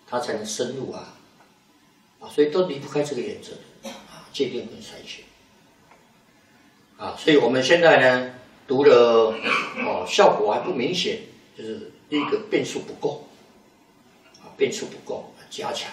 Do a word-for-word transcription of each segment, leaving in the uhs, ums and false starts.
它才能深入啊，啊，所以都离不开这个原则啊，界定跟筛选啊，所以我们现在呢读了哦，效果还不明显，就是第一个变数不够啊，变数不够，加强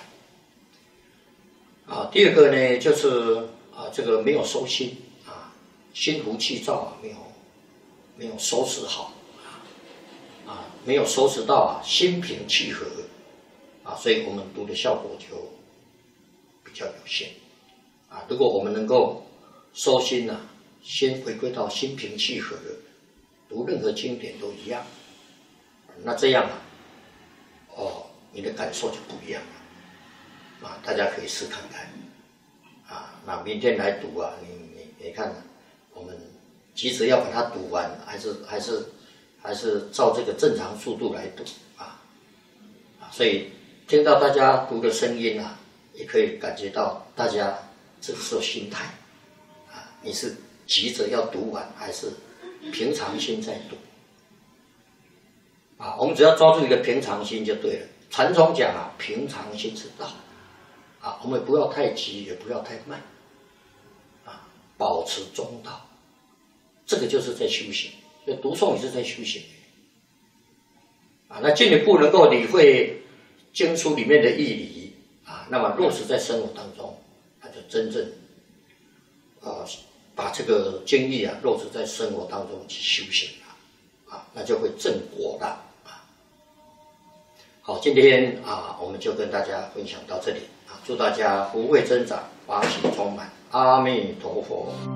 啊，第二个呢就是啊，这个没有收心啊，心浮气躁啊，没有没有收拾好。啊，没有收拾到啊，心平气和啊，所以我们读的效果就比较有限啊。如果我们能够收心啊，先回归到心平气和的，读任何经典都一样，那这样啊，哦，你的感受就不一样了啊。大家可以试看看啊。那明天来读啊，你你你看，我们急着要把它读完，还是还是。还是照这个正常速度来读啊，啊，所以听到大家读的声音啊，也可以感觉到大家这个时候心态啊，你是急着要读完，还是平常心在读啊？我们只要抓住一个平常心就对了。禅宗讲啊，平常心是道啊，我们不要太急，也不要太慢啊，保持中道，这个就是在修行。所以读诵也是在修行啊，那进一步能够理会经书里面的义理啊，那么落实在生活当中，那就真正啊把这个经义啊落实在生活当中去修行了啊，那就会正果了啊。好，今天啊我们就跟大家分享到这里啊，祝大家福慧增长，法喜充满，阿弥陀佛。